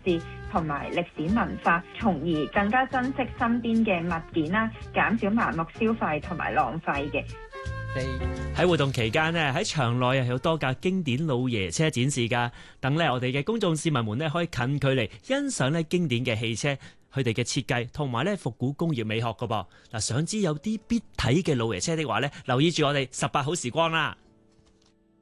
事同埋歷史文化，從而更加珍惜身邊嘅物件啦，減少盲目消費同埋浪費嘅。 喺活動期間呢，喺場內有多架經典老爺車展示㗎，等呢我哋嘅公眾市民們呢可以近距離欣賞呢經典嘅汽車，佢哋嘅設計同埋呢復古工業美學㗎噃。嗱，想知有啲必睇嘅老爺車的話呢，留意住我哋18好時光啦。